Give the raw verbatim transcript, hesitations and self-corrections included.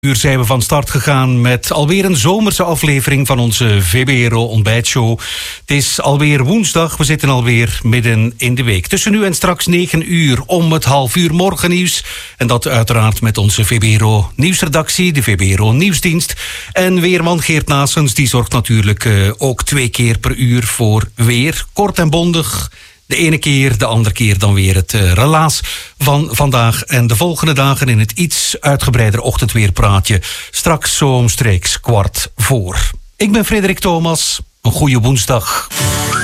uur zijn we van start gegaan met alweer een zomerse aflevering van onze V B R O ontbijtshow. Het is alweer woensdag, we zitten alweer midden in de week. Tussen nu en straks negen uur om het half uur morgennieuws. En dat uiteraard met onze V B R O nieuwsredactie, de V B R O nieuwsdienst. En weerman Geert Naessens, die zorgt natuurlijk uh, ook twee keer per uur voor weer. Kort en bondig. De ene keer, de andere keer dan weer het uh, relaas van vandaag en de volgende dagen in het iets uitgebreider ochtendweerpraatje. Straks zo omstreeks kwart voor. Ik ben Frederik Thomas. Een goede woensdag.